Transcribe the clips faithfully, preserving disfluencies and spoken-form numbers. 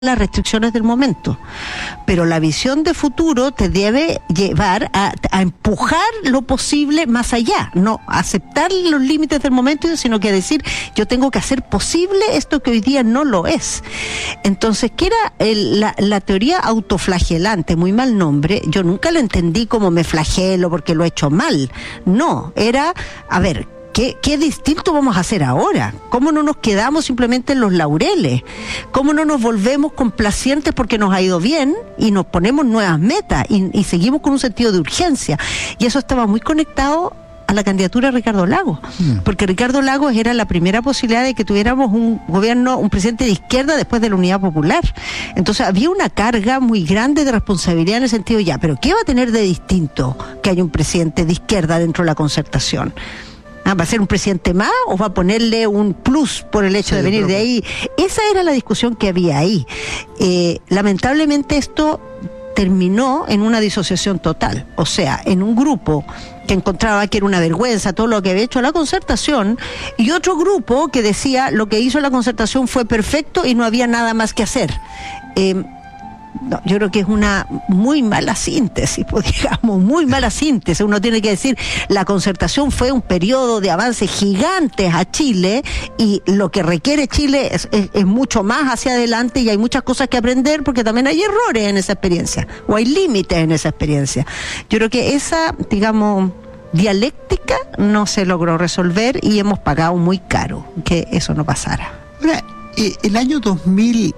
las restricciones del momento, pero la visión de futuro te debe llevar a, a empujar lo posible más allá, no aceptar los límites del momento, sino que decir, yo tengo que hacer posible esto que hoy día no lo es. Entonces, ¿qué era el, la, la teoría autoflagelante? Muy mal nombre, yo nunca lo entendí como me flagelo porque lo he hecho mal, no, era, a ver, ¿Qué, ¿Qué distinto vamos a hacer ahora? ¿Cómo no nos quedamos simplemente en los laureles? ¿Cómo no nos volvemos complacientes porque nos ha ido bien y nos ponemos nuevas metas y, y seguimos con un sentido de urgencia? Y eso estaba muy conectado a la candidatura de Ricardo Lagos, mm. porque Ricardo Lagos era la primera posibilidad de que tuviéramos un gobierno, un presidente de izquierda después de la Unidad Popular. Entonces había una carga muy grande de responsabilidad en el sentido, ya, pero ¿qué va a tener de distinto que haya un presidente de izquierda dentro de la concertación? ¿Va a ser un presidente más o va a ponerle un plus por el hecho sí, de venir de ahí? Esa era la discusión que había ahí. Eh, lamentablemente esto terminó en una disociación total, o sea, en un grupo que encontraba que era una vergüenza todo lo que había hecho la concertación y otro grupo que decía lo que hizo la concertación fue perfecto y no había nada más que hacer. Eh, No, yo creo que es una muy mala síntesis, pues, digamos, muy mala síntesis. Uno tiene que decir, la concertación fue un periodo de avances gigantes a Chile y lo que requiere Chile es, es, es mucho más hacia adelante y hay muchas cosas que aprender porque también hay errores en esa experiencia o hay límites en esa experiencia. Yo creo que esa, digamos, dialéctica no se logró resolver y hemos pagado muy caro que eso no pasara. Ahora, eh, el año dos mil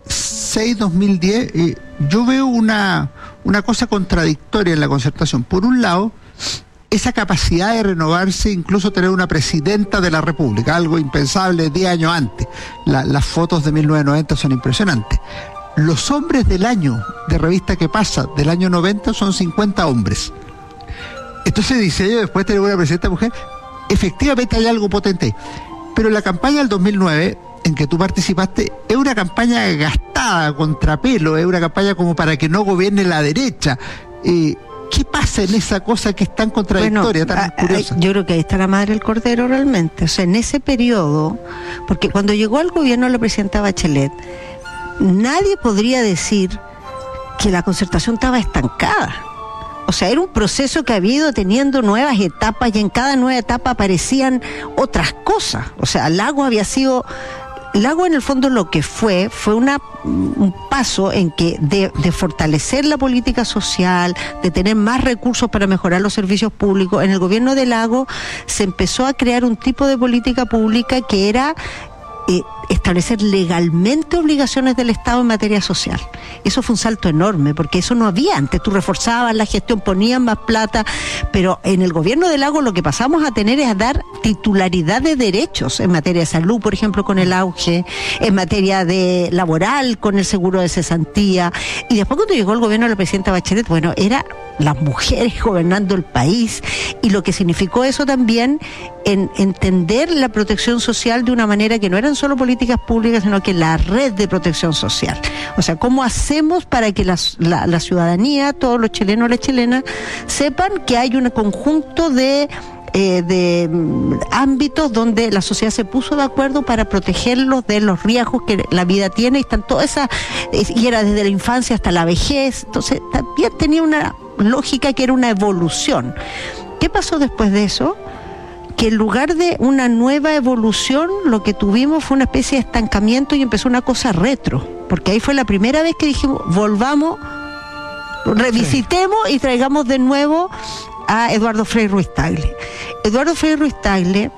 seis dos mil diez, eh, yo veo una, una cosa contradictoria en la concertación. Por un lado, esa capacidad de renovarse, incluso tener una presidenta de la República, algo impensable diez años antes. La, las fotos de mil novecientos noventa son impresionantes. Los hombres del año de Revista ¿Qué pasa? Del año noventa son cincuenta hombres. Entonces dice yo, después de tener una presidenta mujer, efectivamente hay algo potente. Pero la campaña del dos mil nueve, en que tú participaste, es una campaña gastada, contrapelo, es una campaña como para que no gobierne la derecha. Eh, ¿Qué pasa en esa cosa que es tan contradictoria, bueno, tan a, curiosa? A, yo creo que ahí está la madre del cordero realmente. O sea, en ese periodo, porque cuando llegó al gobierno la presidenta Bachelet, nadie podría decir que la concertación estaba estancada. O sea, era un proceso que había ido teniendo nuevas etapas y en cada nueva etapa aparecían otras cosas. O sea, Lagos había sido... Lagos en el fondo lo que fue, fue una, un paso en que de, de fortalecer la política social, de tener más recursos para mejorar los servicios públicos. En el gobierno de Lagos se empezó a crear un tipo de política pública que era eh, establecer legalmente obligaciones del Estado en materia social. Eso fue un salto enorme, porque eso no había antes. Tú reforzabas la gestión, ponías más plata, pero en el gobierno de Lagos lo que pasamos a tener es a dar titularidad de derechos en materia de salud, por ejemplo, con el auge, en materia de laboral, con el seguro de cesantía. Y después cuando llegó el gobierno de la presidenta Bachelet, bueno, era las mujeres gobernando el país, y lo que significó eso también en entender la protección social de una manera que no eran solo políticas públicas, sino que la red de protección social. O sea, ¿cómo hacemos para que la, la, la ciudadanía, todos los chilenos y las chilenas, sepan que hay un conjunto de Eh, de mm, ámbitos donde la sociedad se puso de acuerdo para protegerlos de los riesgos que la vida tiene, y están todas esas, y era desde la infancia hasta la vejez? Entonces también tenía una lógica que era una evolución. ¿Qué pasó después de eso? Que en lugar de una nueva evolución, lo que tuvimos fue una especie de estancamiento y empezó una cosa retro, porque ahí fue la primera vez que dijimos, volvamos, revisitemos y traigamos de nuevo a Eduardo Frei Ruiz-Tagle. Eduardo Frei Ruiz-Tagle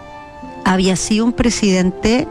había sido un presidente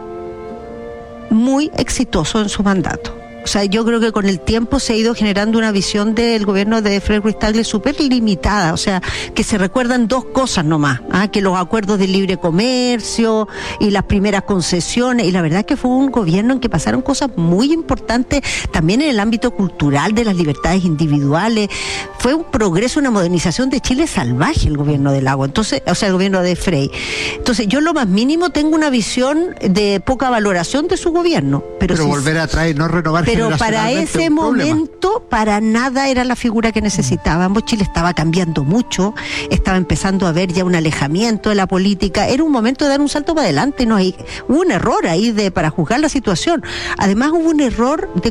muy exitoso en su mandato. O sea, yo creo que con el tiempo se ha ido generando una visión del gobierno de Frei Ruiz-Tagle súper limitada, o sea, que se recuerdan dos cosas nomás, ¿ah? Que los acuerdos de libre comercio y las primeras concesiones, y la verdad es que fue un gobierno en que pasaron cosas muy importantes también en el ámbito cultural, de las libertades individuales. Fue un progreso, una modernización de Chile salvaje el gobierno de Lagos, entonces, o sea, el gobierno de Frei. Entonces, yo lo más mínimo tengo una visión de poca valoración de su gobierno. Pero, pero si, volver atrás y no renovar pero para generacionalmente ese un problema. momento para nada era la figura que necesitábamos. Chile estaba cambiando mucho, estaba empezando a ver ya un alejamiento de la política, era un momento de dar un salto para adelante, no hay, hubo un error ahí de para juzgar la situación. Además hubo un error de